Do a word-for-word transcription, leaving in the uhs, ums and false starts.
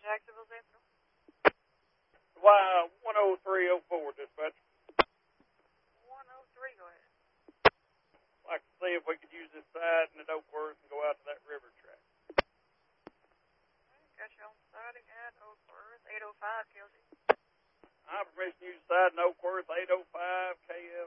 Jacksonville Central. Why, one oh three oh four, dispatch. one oh three, go ahead. I'd like to see if we could use this siding at Oakworth and go out to that river track. Got you on siding at Oakworth, eight oh five, Kelsey. I have permission to use siding at Oakworth, eight oh five K